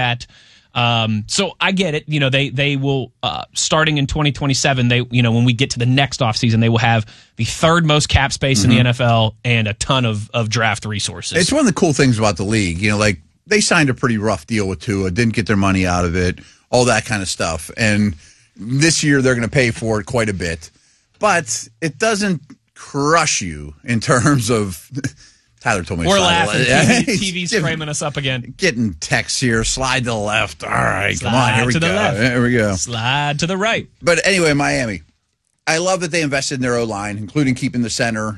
that. So I get it. They will, starting in 2027, when we get to the next offseason, they will have the third most cap space in the NFL and a ton of draft resources. It's one of the cool things about the league. Like they signed a pretty rough deal with Tua, didn't get their money out of it, all that kind of stuff. And this year they're going to pay for it quite a bit. But it doesn't crush you in terms of Tyler told me we're laughing. TV's framing us up again. Getting texts here. Slide to the left. All right, Slide come on. Here we to go. the left. Here we go. Slide to the right. But anyway, Miami. I love that they invested in their O-line, including keeping the center.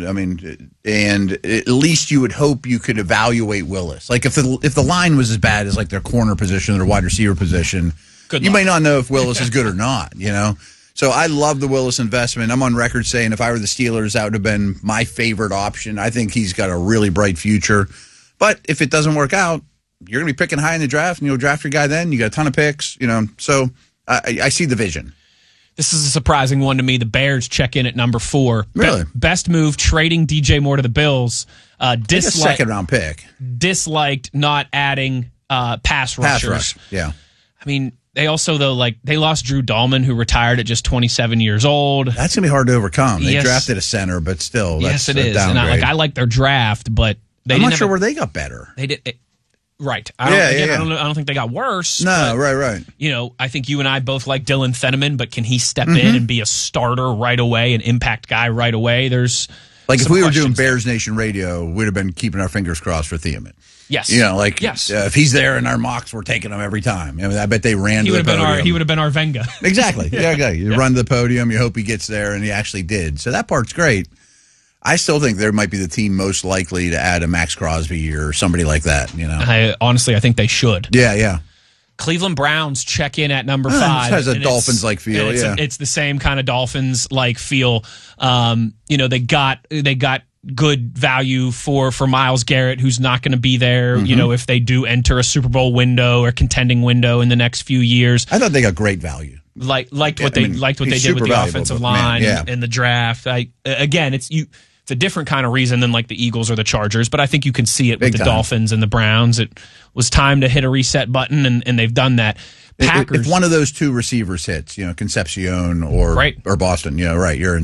And at least you would hope you could evaluate Willis. Like if the line was as bad as like their corner position or their wide receiver position, you might not know if Willis is good or not. So I love the Willis investment. I'm on record saying if I were the Steelers, that would have been my favorite option. I think he's got a really bright future. But if it doesn't work out, you're going to be picking high in the draft, and you'll draft your guy then. You got a ton of picks, So I see the vision. This is a surprising one to me. The Bears check in at number 4. Really? Best move, trading DJ Moore to the Bills. A second-round pick. Disliked not adding pass rushers. Rush, yeah. I mean, they also, they lost Drew Dahlman, who retired at just 27 years old. That's going to be hard to overcome. They drafted a center, but still, that's it is. Downgrade. And I like their draft, but I'm not sure where they got better. They did. Right. I don't think they got worse. No, right. I think you and I both like Dylan Fenneman, but can he step in and be a starter right away, an impact guy right away? There's if we were doing Bears Nation Radio, we'd have been keeping our fingers crossed for Thielman. Yes. Yes. If he's there in our mocks, we're taking him every time. I bet they ran to the podium. He would have been our Venga. Exactly. Yeah. You run to the podium, you hope he gets there, and he actually did. So that part's great. I still think there might be the team most likely to add a Max Crosby or somebody like that. I think they should. Yeah. Cleveland Browns check in at number 5. It has a Dolphins-like feel. It's the same kind of Dolphins-like feel. They got good value for Myles Garrett, who's not going to be there. If they do enter a Super Bowl window or contending window in the next few years. I thought they got great value. Liked what they did with the offensive line and the draft. It's a different kind of reason than like the Eagles or the Chargers, but I think you can see it with the Dolphins and the Browns. It was time to hit a reset button, and they've done that. Packers, if one of those two receivers hits, Concepcion or Boston, you're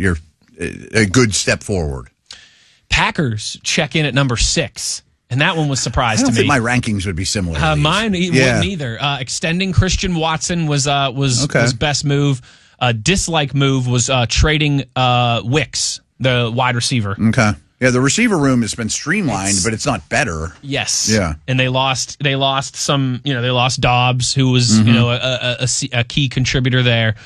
a good step forward. Packers check in at number 6. And that one was a surprise to me. I don't think my rankings would be similar. Mine wouldn't either. Extending Christian Watson was best move. Dislike move was trading Wicks, the wide receiver. Okay. Yeah, the receiver room has been streamlined, but it's not better. Yes. Yeah. And they lost some. They lost Dobbs, who was a key contributor there.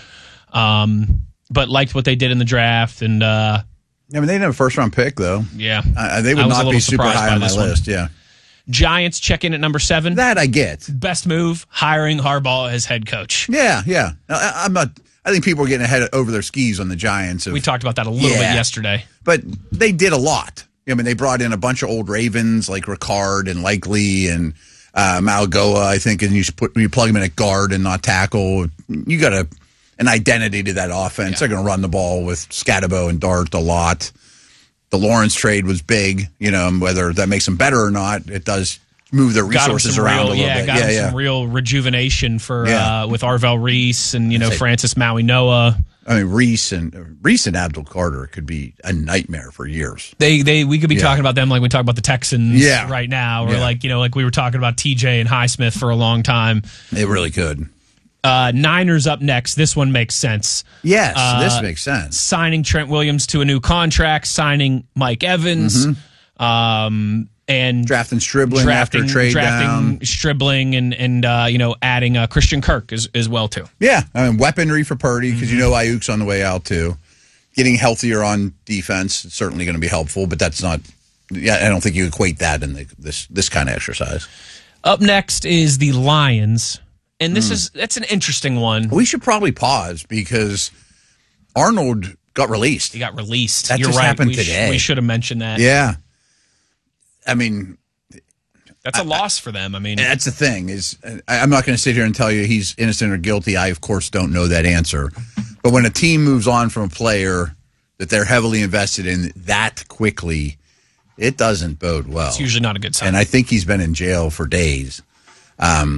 But liked what they did in the draft and. They didn't have a first-round pick, though. Yeah. They would not be super high on my list, yeah. Giants check in at number 7. That I get. Best move, hiring Harbaugh as head coach. Yeah. I'm not. I think people are getting over their skis on the Giants. We talked about that a little bit yesterday. But they did a lot. They brought in a bunch of old Ravens like Ricard and Likely and Malgoa, I think, and you plug them in at guard and not tackle. You got an identity to that offense. They're going to run the ball with Scatabo and Dart a lot. The Lawrence trade was big. Whether that makes them better or not, it does move their resources around a little bit. Got him some real rejuvenation with Arvell Reese and Francis Maui Noah. Reese and Abdul Carter could be a nightmare for years. We could be talking about them like we talk about the Texans right now, or like we were talking about TJ and Highsmith for a long time. They really could. Niners up next. This one makes sense. Yes, this makes sense. Signing Trent Williams to a new contract, signing Mike Evans, and drafting Stribling after trade down. Stribling and adding Christian Kirk as well too. Yeah, weaponry for Purdy because Ayuk's on the way out too. Getting healthier on defense is certainly going to be helpful, but that's not. Yeah, I don't think you equate that in this kind of exercise. Up next is the Lions. And that's an interesting one. We should probably pause because Arnold got released. He got released. That just happened today. We should have mentioned that. Yeah. That's a loss for them. That's the thing is I'm not going to sit here and tell you he's innocent or guilty. I, of course, don't know that answer. But when a team moves on from a player that they're heavily invested in that quickly, it doesn't bode well. It's usually not a good sign. And I think he's been in jail for days.